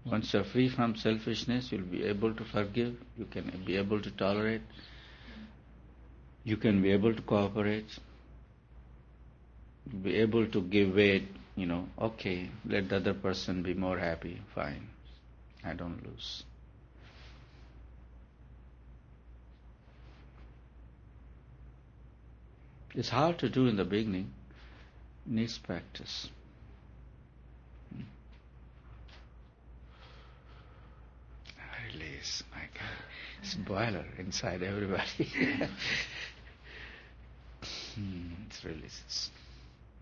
Once you're free from selfishness, you'll be able to forgive, you can be able to tolerate, you can be able to cooperate, be able to give way, okay, let the other person be more happy, fine, I don't lose. It's hard to do in the beginning, it needs practice. Release, my God. It's a boiler inside everybody. It releases.